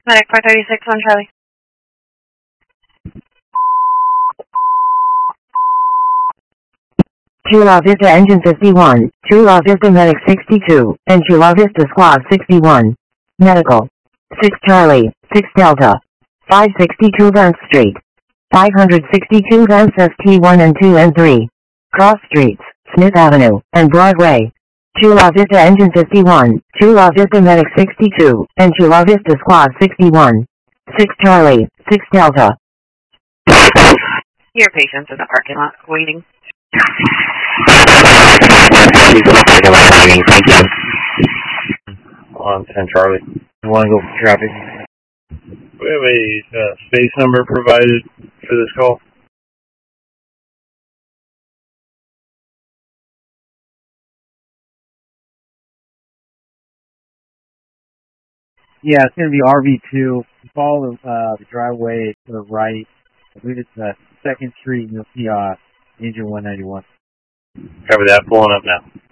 Medic 436 on Charlie. Chula Vista Engine 51, Chula Vista Medic 62, and Chula Vista Squad 61. Medical. 6 Charlie, 6 Delta. 562 Vance Street. 562 Vance ST1 and 2 and 3. Cross Streets, Smith Avenue, and Broadway. Chula Vista Engine 51, Chula Vista Medic 62, and Chula Vista Squad 61. 6 Charlie, 6 Delta. Your patient's in the parking lot waiting. Thank you. On 10 Charlie. I want to go for traffic. We have a space number provided for this call. Yeah, it's going to be RV2. Follow the driveway to the right. I believe it's 2nd Street, and you'll see engine 191. Cover that, pulling up now.